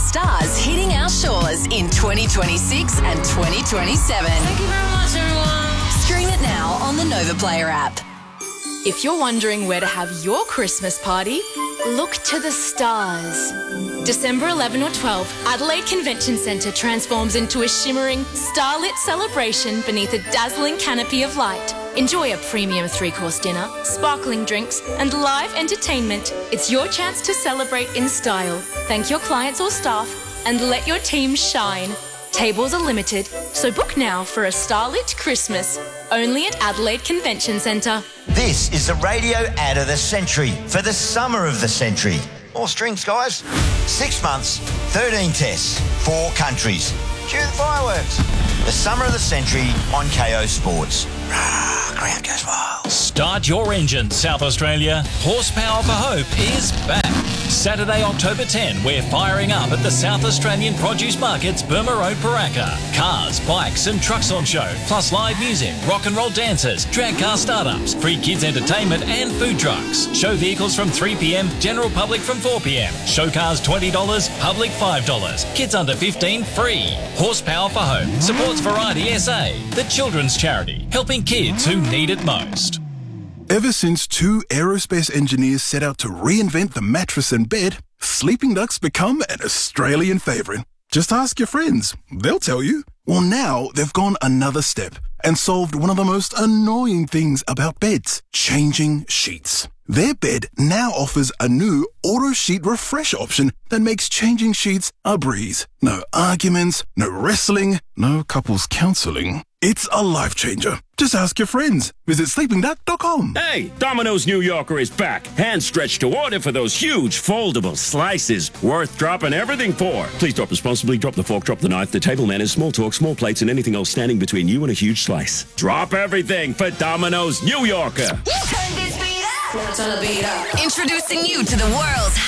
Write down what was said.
stars hitting our shores in 2026 and 2027. Thank you very much, everyone. Stream it now on the Nova Player app. If you're wondering where to have your Christmas party, look to the stars. December 11 or 12, Adelaide Convention Centre transforms into a shimmering, starlit celebration beneath a dazzling canopy of light. Enjoy a premium 3-course dinner, sparkling drinks, and live entertainment. It's your chance to celebrate in style. Thank your clients or staff and let your team shine. Tables are limited, so book now for a starlit Christmas. Only at Adelaide Convention Centre. This is the radio ad of the century for the summer of the century. More strings, guys. 6 months, 13 tests, 4 countries. Cue the fireworks. The summer of the century on KO Sports. Ground goes wild. Start your engine, South Australia. Horsepower for Hope is back. Saturday, October 10, we're firing up at the South Australian Produce Markets, Burma Road, Paraka. Cars, bikes and trucks on show, plus live music, rock and roll dancers, drag car startups, free kids entertainment and food trucks. Show vehicles from 3 p.m, general public from 4 p.m. Show cars $20, public $5. Kids under 15 free. Horsepower for Hope supports Variety SA, the children's charity, helping kids who need it most. Ever since 2 aerospace engineers set out to reinvent the mattress and bed, Sleeping Duck's become an Australian favourite. Just ask your friends, they'll tell you. Well, now they've gone another step and solved one of the most annoying things about beds, changing sheets. Their bed now offers a new auto sheet refresh option that makes changing sheets a breeze. No arguments, no wrestling, no couples counselling. It's a life changer. Just ask your friends. Visit sleepingduck.com. Hey, Domino's New Yorker is back. Hand stretched to order for those huge foldable slices. Worth dropping everything for. Please drop responsibly. Drop the fork, drop the knife, the table manners, small talk, small plates, and anything else standing between you and a huge slice. Drop everything for Domino's New Yorker. Introducing you to the world's